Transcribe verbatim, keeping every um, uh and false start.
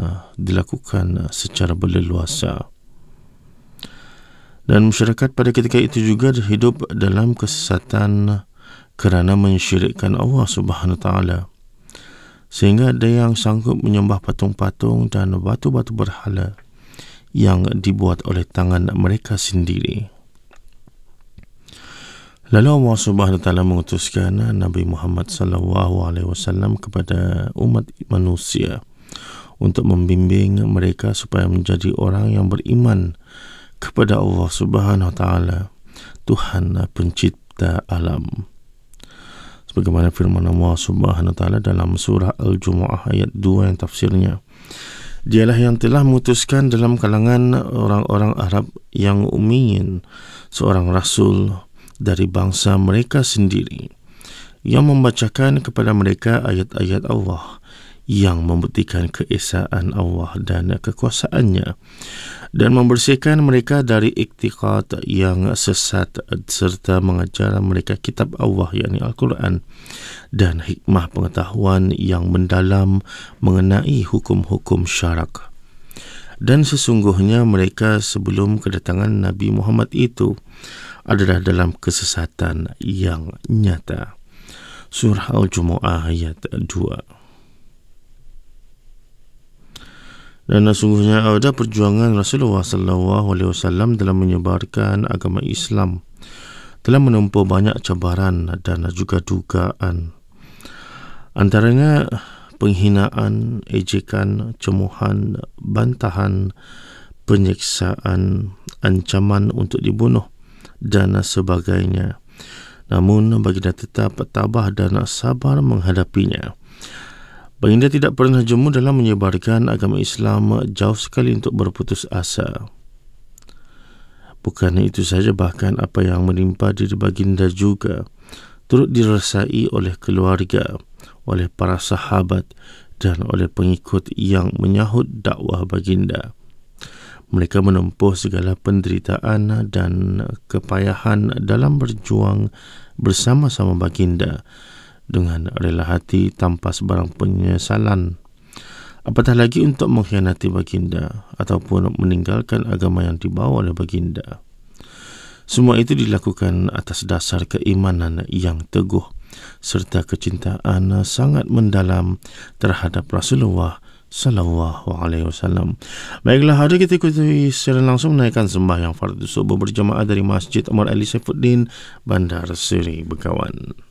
uh, dilakukan uh, secara berleluasa. Dan masyarakat pada ketika itu juga hidup dalam kesesatan kerana mensyirikkan Allah Subhanahu Wa Taala, sehingga ada yang sanggup menyembah patung-patung dan batu-batu berhala yang dibuat oleh tangan mereka sendiri. Lalu Allah Subhanahu Wa Taala mengutuskan Nabi Muhammad sallallahu alaihi wasallam kepada umat manusia untuk membimbing mereka supaya menjadi orang yang beriman kepada Allah Subhanahu Wa Taala, Tuhan pencipta alam. Sebagaimana firman Allah Subhanahu Wa Taala dalam surah Al-Jumu'ah ayat dua yang tafsirnya, dialah yang telah memutuskan dalam kalangan orang-orang Arab yang ummiyin seorang rasul dari bangsa mereka sendiri yang membacakan kepada mereka ayat-ayat Allah yang membuktikan keesaan Allah dan kekuasaannya, dan membersihkan mereka dari iktiqad yang sesat, serta mengajar mereka kitab Allah yakni Al-Quran dan hikmah pengetahuan yang mendalam mengenai hukum-hukum syarak. Dan sesungguhnya mereka sebelum kedatangan Nabi Muhammad itu adalah dalam kesesatan yang nyata. Surah Al-Jumu'ah ayat dua. Dan sesungguhnya ada perjuangan Rasulullah sallallahu alaihi wasallam dalam menyebarkan agama Islam telah menempuh banyak cabaran dan juga dugaan. Antaranya penghinaan, ejekan, cemuhan, bantahan, penyiksaan, ancaman untuk dibunuh dan sebagainya. Namun baginda tetap tabah dan sabar menghadapinya. Baginda tidak pernah jemu dalam menyebarkan agama Islam jauh sekali untuk berputus asa. Bukan itu saja, bahkan apa yang menimpa diri baginda juga turut dirasai oleh keluarga, oleh para sahabat dan oleh pengikut yang menyahut dakwah baginda. Mereka menempuh segala penderitaan dan kepayahan dalam berjuang bersama-sama baginda dengan rela hati tanpa sebarang penyesalan, apatah lagi untuk mengkhianati baginda ataupun meninggalkan agama yang dibawa oleh baginda. Semua itu dilakukan atas dasar keimanan yang teguh serta kecintaan sangat mendalam terhadap Rasulullah sallallahu alaihi wasallam. Baiklah, hari kita ikuti secara langsung menaikkan sembahyang fardu subuh berjamaah dari Masjid Omar Ali Saifuddin, Bandar Seri Begawan.